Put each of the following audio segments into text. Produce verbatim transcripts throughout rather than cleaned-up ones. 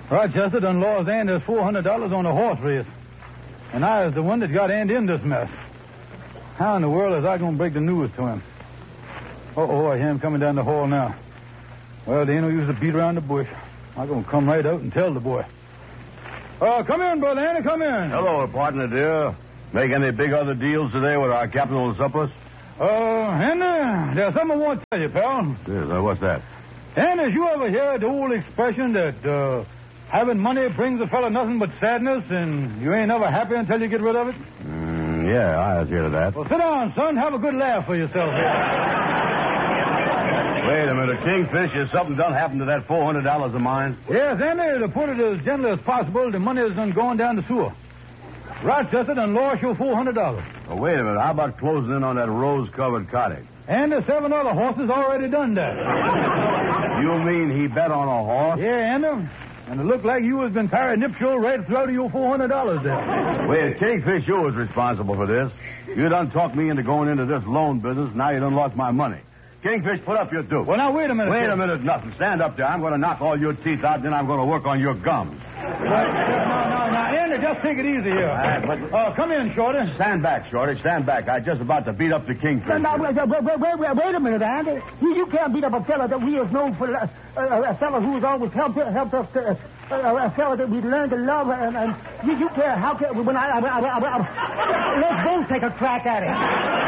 Rochester done lost Andy four hundred dollars on a horse race. And I was the one that got Andy in this mess. How in the world is I going to break the news to him? Uh-oh, I hear him coming down the hall now. Well, there ain't no use to beat around the bush. I'm going to come right out and tell the boy. Uh, come in, brother Andy, come in. Hello, partner, dear. Make any big other deals today with our capital surplus? Uh, Andy, there's something I want to tell you, pal. Yes, uh, what's that? Andy, you ever hear the old expression that uh, having money brings a fella nothing but sadness, and you ain't never happy until you get rid of it? Mm, yeah, I was hear that. Well, sit down, son. Have a good laugh for yourself here. Wait a minute, Kingfish, has something done happened to that four hundred dollars of mine? Yes, Andy, to put it as gently as possible, the money is done going down the sewer. Rochester done lost you four hundred dollars. Oh, wait a minute. How about closing in on that rose-covered cottage? And the seven other horses already done that. You mean he bet on a horse? Yeah, Andy. And it looked like you has been pari nuptial right throughout your four hundred dollars there. Wait, Kingfish, you was responsible for this. You done talked me into going into this loan business. Now you done lost my money. Kingfish, put up your dupe. Well, now, wait a minute. Wait sir. a minute, nothing. Stand up there. I'm going to knock all your teeth out, then I'm going to work on your gums. No, no, no, Andy, just take it easy here. Right, but- uh, come in, Shorty. Stand back, Shorty. Stand back. I'm just about to beat up the Kingfish. Now, wait, wait, wait, wait, wait, wait a minute, Andy. You, you can't beat up a fella that we have known for uh, uh, a fella who has always helped helped us to, uh, a fella that we learned to love, and, and you, you can't. How can when I, I, I, I, I let's both take a crack at it.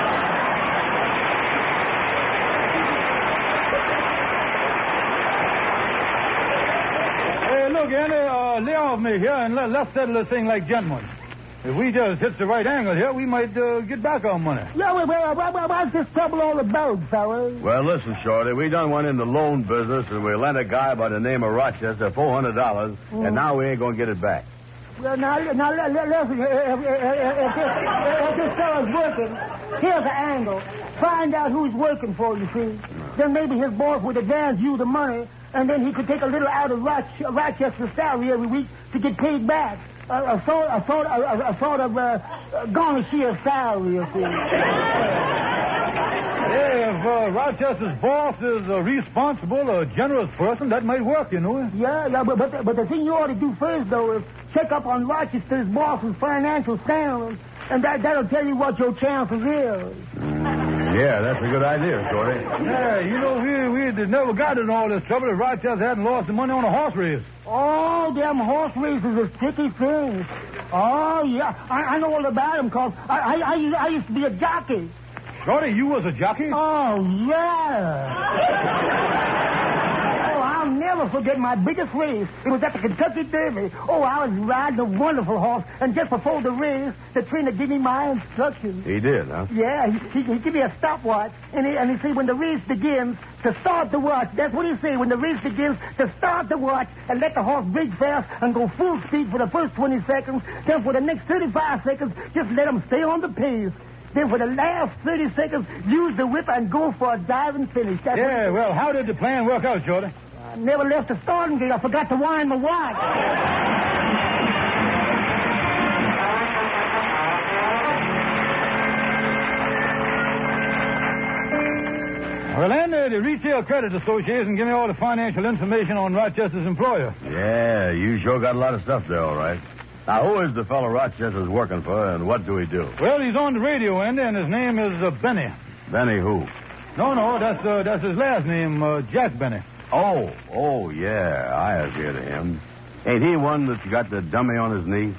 Hey, look, Andy, uh, lay off me here and let, let's settle this thing like gentlemen. If we just hit the right angle here, we might uh, get back our money. Yeah, well, well, well, well, what's this trouble all about, fellas? Well, listen, Shorty, we done went in the loan business, and we lent a guy by the name of Rochester four hundred dollars, Mm. and now we ain't going to get it back. Well, now, now li- li- listen, if, if, if, this, if this fella's working, here's the angle. Find out who's working for you, see? Then maybe his boss would advance you the money, and then he could take a little out of Roch- Rochester's salary every week to get paid back. A, a sort, a sort, a, a, a sort of uh, garnishier's salary, you see. Yeah, if uh, Rochester's boss is a responsible, a generous person, that might work, you know. Yeah, yeah, but, but, but the thing you ought to do first, though, is check up on Rochester's boss's financial standings, and that, that'll tell you what your chances is. Mm, yeah, that's a good idea, Shorty. Yeah, you know, we we never got in all this trouble if Rochester hadn't lost the money on a horse race. Oh, them horse races is tricky things. Oh, yeah. I, I know all about them, because I, I, I, used- I used to be a jockey. Shorty, you was a jockey? Oh, yeah. Oh, I'll never forget my biggest race. It was at the Kentucky Derby. Oh, I was riding a wonderful horse, and just before the race, the trainer gave me my instructions. He did, huh? Yeah, he, he, he gave me a stopwatch, and he, and he said when the race begins, to start the watch. That's what he said. When the race begins, to start the watch and let the horse break fast and go full speed for the first twenty seconds. Then for the next thirty-five seconds, just let him stay on the pace. Then for the last thirty seconds, use the whip and go for a diving finish. That's Yeah, well, how did the plan work out, Shorty? I never left the starting gate. I forgot to wind my watch. Well, Andy, the Retail Credit Association gave me all the financial information on Rochester's employer. Yeah, you sure got a lot of stuff there, all right. Now, who is the fellow Rochester's working for, and what do he do? Well, he's on the radio, Andy, and his name is uh, Benny. Benny who? No, no, that's uh, that's his last name, uh, Jack Benny. Oh, oh, yeah, I have heard of him. Ain't he one that's got the dummy on his knee?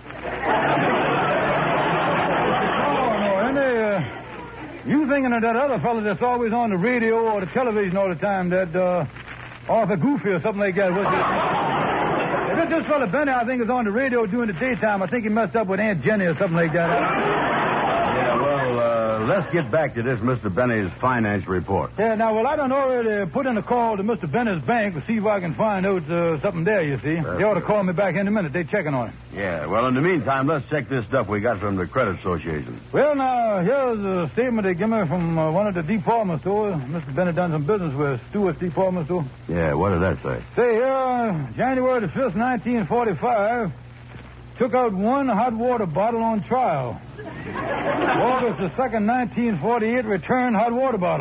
Oh, no, Andy, uh, you thinking of that other fellow that's always on the radio or the television all the time, that uh, Arthur Goofy or something like that, was it? This, this fellow Benny, I think, is on the radio during the daytime. I think he messed up with Aunt Jenny or something like that. Yeah, well, uh, let's get back to this Mister Benny's finance report. Yeah, now, well, I done already put in a call to Mister Bennett's bank to see if I can find out uh, something there, you see. They ought to call me back in a minute. They're checking on it. Yeah, well, in the meantime, let's check this stuff we got from the Credit Association. Well, now, here's a statement they give me from uh, one of the department stores. Mister Bennett done some business with Stewart's department store. Yeah, what did that say? Say here, uh, January the fifth, nineteen forty-five, took out one hot water bottle on trial. August the second, nineteen forty-eight, returned hot water bottle.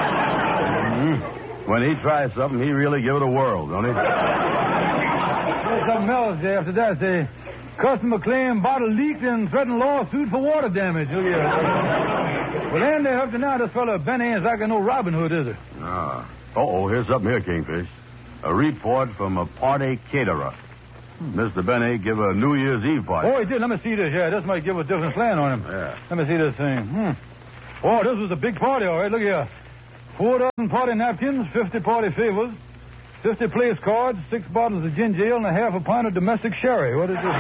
Mm-hmm. When he tries something, he really give it a whirl, don't he? something else after that. They customer claim bottle leaked and threatened lawsuit for water damage. Look here. Well, Andy, up to now, this fellow Benny ain't like no Robin Hood, is it? Ah. Uh-oh, here's something here, Kingfish. A report from a party caterer. Hmm. Mister Benny give a New Year's Eve party. Oh, he did. Let me see this. Yeah, this might give a different slant on him. Yeah. Let me see this thing. Hmm. Oh, this was a big party, all right. Look here. Four dozen party napkins, fifty party favors, fifty place cards, six bottles of ginger ale, and a half a pint of domestic sherry. What is this?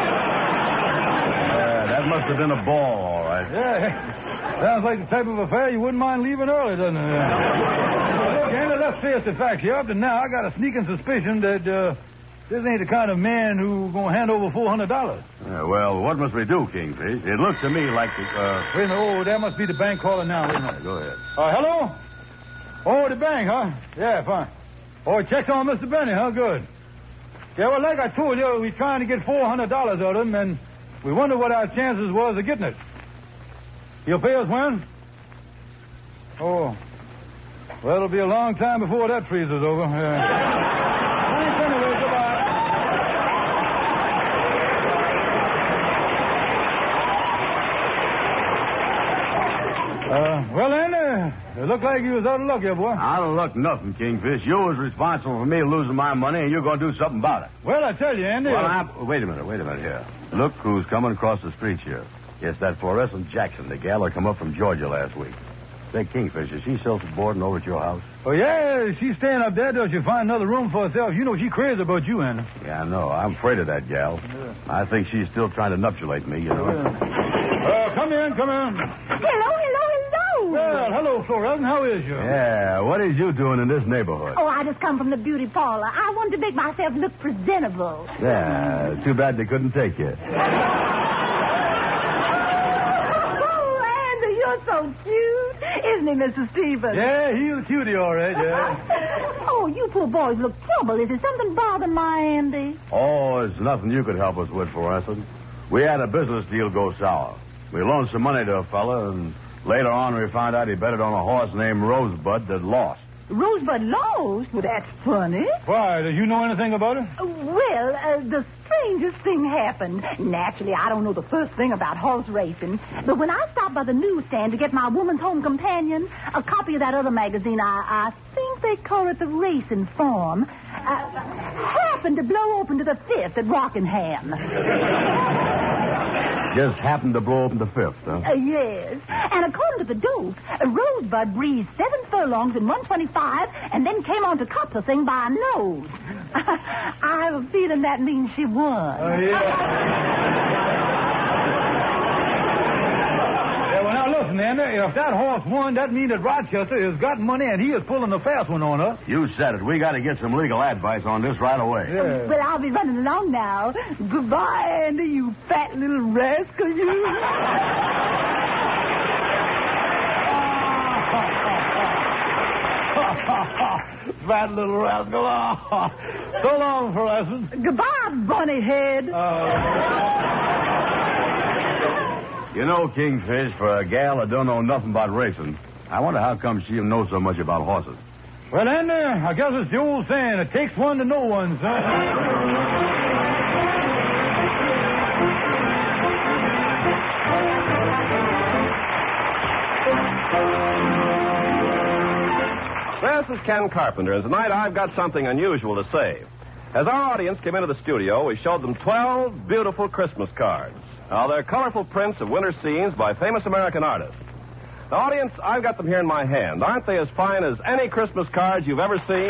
Yeah, that must have been a ball, all right. Yeah. Sounds like the type of affair you wouldn't mind leaving early, doesn't it? Look, Andy, let's face the facts here. Up to now, I got a sneaking suspicion that uh, this ain't the kind of man who's going to hand over four hundred dollars. Yeah, well, what must we do, Kingfish? It looks to me like the... Uh... Wait a minute. Oh, that must be the bank calling now. Wait a minute. Go ahead. Uh, hello? Oh, the bank, huh? Yeah, fine. Oh, checks on Mister Benny, huh? Good. Yeah, well, like I told you, we're trying to get four hundred dollars out of him, and we wonder what our chances was of getting it. He'll pay us when? Oh. Well, it'll be a long time before that freeze is over. Yeah. Thanks anyway. Goodbye. Uh, well, then, uh, it looked like you was out of luck here, boy. I don't look nothing, Kingfish. You was responsible for me losing my money, and you're going to do something about it. Well, I tell you, Andy. Well, uh, I... Wait a minute, wait a minute here. Look who's coming across the street here. Yes, that fluorescent Jackson, the gal that come up from Georgia last week. Say, Kingfish, is she still boarding over at your house? Oh, yeah, she's staying up there till she find another room for herself. You know she's crazy about you, Andy. Yeah, I know. I'm afraid of that gal. Yeah. I think she's still trying to nuptialate me, you know. Yeah. Uh, come in, come in. Hello, hello, hello. Well, hello, Florence. How is you? Yeah, what is you doing in this neighborhood? Oh, I just come from the beauty parlor. I wanted to make myself look presentable. Yeah, too bad they couldn't take you. Oh, Andy, you're so cute. Isn't he, Mister Stevens? Yeah, he's a cutie, all right, yeah. Oh, you poor boys look troubled. Is there something bothering my Andy? Oh, it's nothing you could help us with, Florence. We had a business deal go sour. We loaned some money to a fella, and later on we found out he betted on a horse named Rosebud that lost. Rosebud lost? Well, that's funny. Why, do you know anything about it? Uh, well, uh, the strangest thing happened. Naturally, I don't know the first thing about horse racing, but when I stopped by the newsstand to get my Woman's Home Companion, a copy of that other magazine, I, I think they call it the Racing Form, uh, happened to blow open to the fifth at Rockingham. Just happened to blow open the fifth, huh? Uh, yes. And according to the dope, uh, Rosebud breezed seven furlongs in one twenty-five and then came on to cop the thing by a nose. I have a feeling that means she won. Oh, yeah. Yeah, well, now listen, Andy. If that horse won, that means that Rochester has got money and he is pulling the fast one on us. You said it. We got to get some legal advice on this right away. Yeah. Well, I'll be running along now. Goodbye, Andy, you fat little rascal, you. Fat little rascal. Oh. So long, Florence. Goodbye, bunny head. Uh... You know, Kingfish, for a gal that don't know nothing about racing, I wonder how come she knows so much about horses. Well, Andy, I guess it's the old saying, it takes one to know one, son. This is Ken Carpenter, and tonight I've got something unusual to say. As our audience came into the studio, we showed them twelve beautiful Christmas cards. Now, they're colorful prints of winter scenes by famous American artists. Now, audience, I've got them here in my hand. Aren't they as fine as any Christmas cards you've ever seen?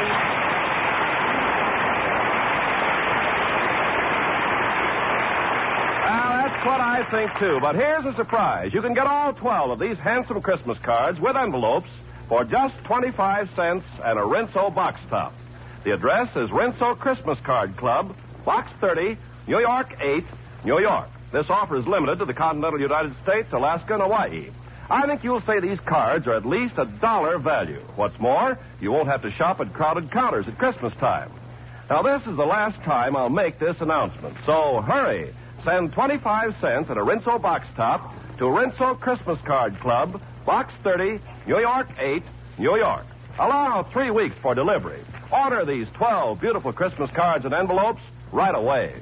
Well, that's what I think, too. But here's a surprise. You can get all twelve of these handsome Christmas cards with envelopes for just twenty-five cents and a Rinso box top. The address is Rinso Christmas Card Club, Box thirty, New York eight, New York. This offer is limited to the continental United States, Alaska, and Hawaii. I think you'll say these cards are at least a dollar value. What's more, you won't have to shop at crowded counters at Christmas time. Now, this is the last time I'll make this announcement, so hurry. Send twenty-five cents and a Rinso box top to Rinso Christmas Card Club, Box thirty, New York eight, New York. Allow three weeks for delivery. Order these twelve beautiful Christmas cards and envelopes right away.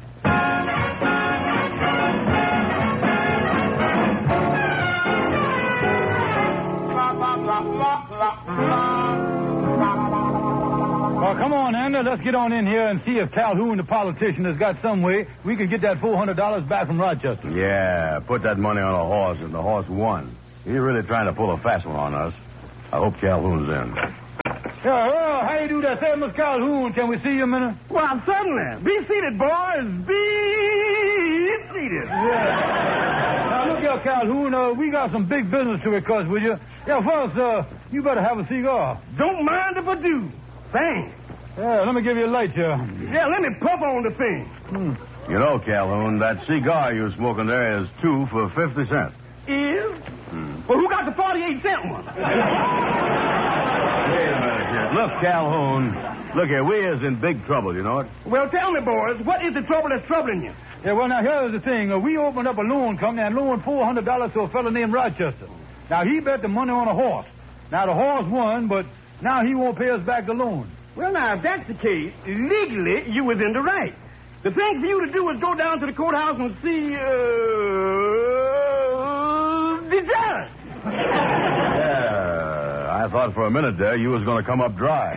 Well, come on, Andy. Let's get on in here and see if Calhoun, the politician, has got some way we can get that four hundred dollars back from Rochester. Yeah, put that money on a horse, and the horse won. He's really trying to pull a fast one on us. I hope Calhoun's in. Yeah, well, how you do that? Say, Miss Calhoun, can we see you a minute? Well, certainly. Be seated, boys. Be seated. Yeah. Now, look here, Calhoun. Uh, we got some big business to discuss with you. Yeah, first, uh, you better have a cigar. Don't mind if I do. Thanks. Yeah, let me give you a light here. Yeah, let me puff on the thing. Hmm. You know, Calhoun, that cigar you're smoking there is two for fifty cents. Is? Hmm. Well, who got the forty-eight cent one? Wait a minute here. Look, Calhoun. Look here, we is in big trouble, you know it? Well, tell me, boys, what is the trouble that's troubling you? Yeah, well, now, here's the thing. Uh, we opened up a loan company and loaned four hundred dollars to a fellow named Rochester. Now, he bet the money on a horse. Now, the horse won, but now he won't pay us back the loan. Well, now, if that's the case, legally, you was in the right. The thing for you to do is go down to the courthouse and see, uh, the judge. Yeah, I thought for a minute there you was going to come up dry.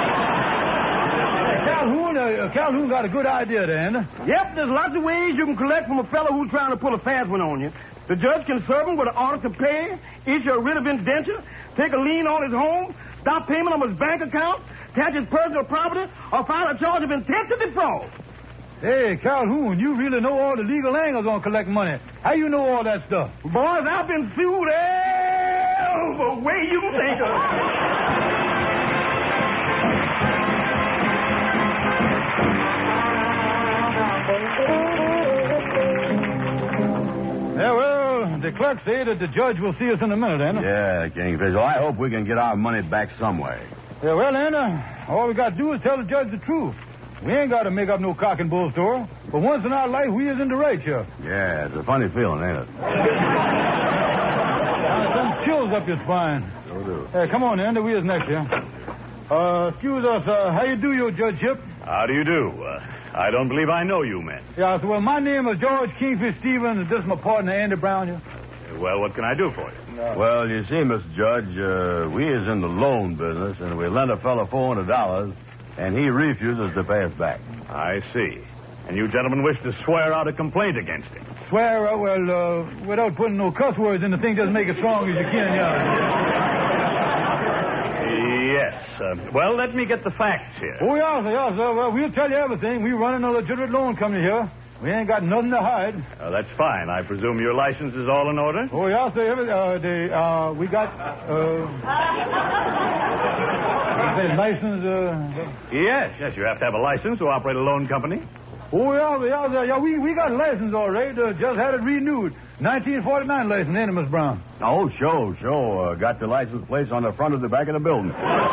Calhoun, uh, Calhoun got a good idea there, Andy. Yep, there's lots of ways you can collect from a fellow who's trying to pull a fast one on you. The judge can serve him with an order to pay, issue a writ of indenture, take a lien on his home, stop payment on his bank account, attach his personal property, or file a charge of intent to defraud. Hey, Calhoun, you really know all the legal angles on collecting money. How you know all that stuff? Boys, I've been sued every way you can think of. Yeah, well, the clerk say that the judge will see us in a minute, Anna. Yeah, Kingfish. Well, I hope we can get our money back some way. Yeah, well, Anna, all we got to do is tell the judge the truth. We ain't got to make up no cock and bull story. But once in our life, we is in the right here. Yeah, it's a funny feeling, ain't it? Uh, some chills up your spine. So do. Hey, come on, Andy. We is next here. Uh, excuse us. Uh, how you do, you judgeship? How do you do? Uh, I don't believe I know you men. Yeah, so, well, my name is George Kingfish Stevens, and this is my partner, Andy Brown here. Well, what can I do for you? Well, you see, Mister Judge, uh, we is in the loan business, and we lent a fellow four hundred dollars, and he refuses to pay us back. I see. And you gentlemen wish to swear out a complaint against him. Swear, uh, well, uh, without putting no cuss words in the thing, just make it strong as you can, yeah. Yes. Uh, well, let me get the facts here. Oh, yeah, sir, yeah, sir. Well, we'll tell you everything. We running a legitimate loan company here. We ain't got nothing to hide. Uh, that's fine. I presume your license is all in order? Oh, yeah, sir. Every, uh, the, uh, we got, uh... say license, uh... Yes, yes. You have to have a license to operate a loan company. Oh, yeah, yeah, yeah, yeah. We, we got a license all right. Uh, just had it renewed. nineteen forty-nine license, ain't it, Miss Brown? Oh, sure, sure. Uh, got the license plates on the front of the back of the building.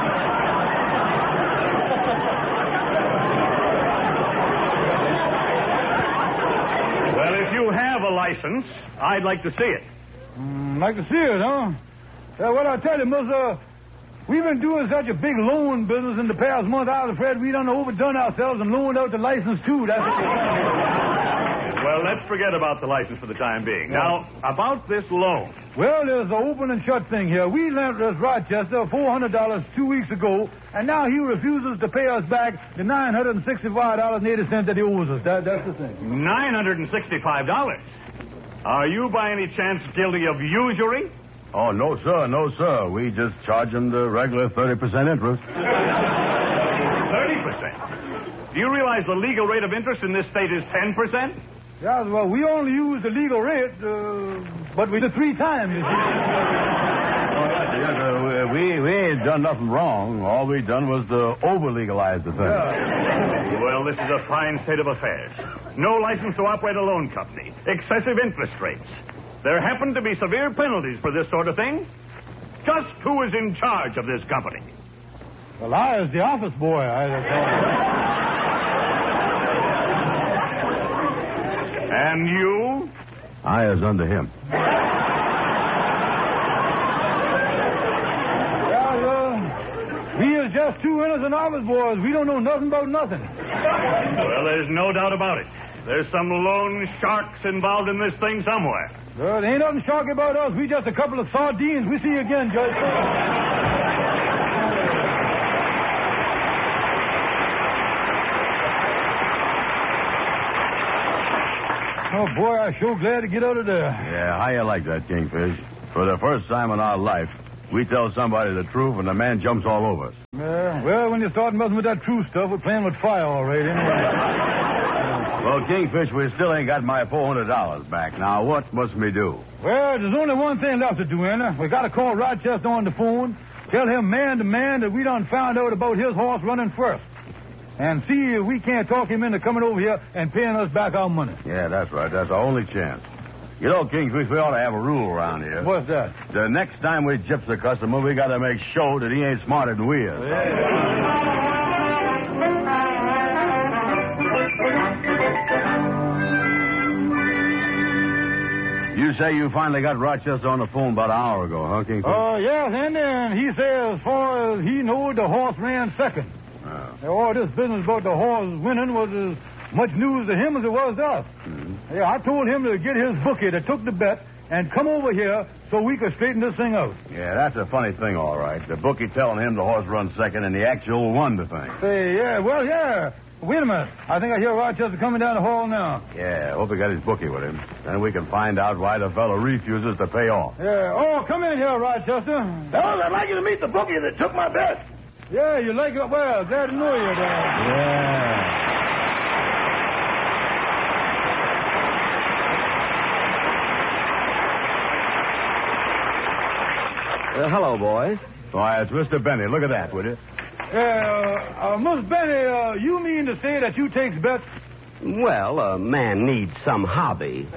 Well, if you have a license, I'd like to see it. Mm, like to see it, huh? Yeah, well, I tell you, Miss, uh, we've been doing such a big loan business in the past month. I was afraid we done overdone ourselves and loaned out the license, too. That's Well, let's forget about the license for the time being. Yeah. Now, about this loan. Well, there's an open and shut thing here. We lent this Rochester four hundred dollars two weeks ago, and now he refuses to pay us back the nine hundred sixty-five dollars and eighty cents that he owes us. That, that's the thing. nine hundred sixty-five dollars. Are you by any chance guilty of usury? Oh, no, sir, no, sir. We just charge him the regular thirty percent interest. thirty percent? Do you realize the legal rate of interest in this state is ten percent? Yeah, well, we only use the legal rate, uh, but we did three times, you see. Yes, uh, we, we ain't done nothing wrong. All we done was to over-legalize the thing. Yeah. Well, this is a fine state of affairs. No license to operate a loan company. Excessive interest rates. There happen to be severe penalties for this sort of thing. Just who is in charge of this company? Well, I was the office boy. I And you? I is under him. Yeah, uh, We is just two winners and novice boys. We don't know nothing about nothing. Well, there's no doubt about it. There's some lone sharks involved in this thing somewhere. Well, there ain't nothing sharky about us. We just a couple of sardines. We see you again, Judge. Oh, boy, I'm sure glad to get out of there. Yeah, how you like that, Kingfish? For the first time in our life, we tell somebody the truth and the man jumps all over us. Yeah, well, when you start messing with that true stuff, we're playing with fire all right, anyway. Well, Kingfish, we still ain't got my four hundred dollars back. Now, what must we do? Well, there's only one thing left to do, Anna. We got to call Rochester on the phone, tell him man to man that we done found out about his horse running first, and see if we can't talk him into coming over here and paying us back our money. Yeah, that's right. That's our only chance. You know, Kingfish, we ought to have a rule around here. What's that? The next time we gyps a customer, we got to make sure that he ain't smarter than we is. Yeah. You say you finally got Rochester on the phone about an hour ago, huh, Kingfish? Oh, uh, yes, Andy, and he says as far as he knowed, the horse ran second. Oh. All this business about the horse winning was as much news to him as it was to us. Mm-hmm. Yeah, I told him to get his bookie that took the bet and come over here so we could straighten this thing out. Yeah, that's a funny thing, all right. The bookie telling him the horse runs second and the actual won the thing. Say, yeah, well, yeah. Wait a minute. I think I hear Rochester coming down the hall now. Yeah, hope he got his bookie with him. Then we can find out why the fellow refuses to pay off. Yeah. Oh, come in here, Rochester. Fellas, I'd like you to meet the bookie that took my bet. Yeah, you like it? Well, glad to know you, Dad. Yeah. Uh, hello, boys. Why, it's Mister Benny. Look at that, will you? Yeah, uh, uh, Miss Benny, uh, you mean to say that you takes bets? Well, a man needs some hobby.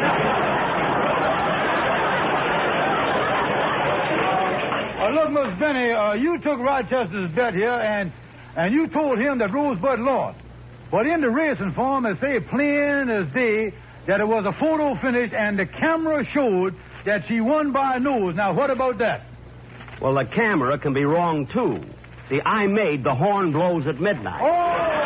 Uh, look, Miss Benny, uh, you took Rochester's bet here, and and you told him that Rosebud lost. But in the racing form, it say plain as day that it was a photo finish, and the camera showed that she won by a nose. Now, what about that? Well, the camera can be wrong, too. See, I made the horn blows at midnight. Oh!